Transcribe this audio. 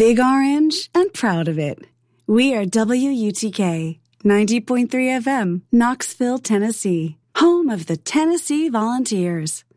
Big Orange and proud of it. We are WUTK 90.3 FM, Knoxville, Tennessee, home of the Tennessee Volunteers.